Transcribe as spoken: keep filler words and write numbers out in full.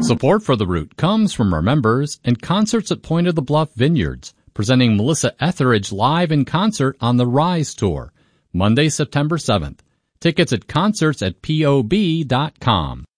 Support for The Root comes from our members and Concerts at Point of the Bluff Vineyards, presenting Melissa Etheridge live in concert on the Rise Tour, Monday, September seventh. Tickets at concerts at P O B dot com.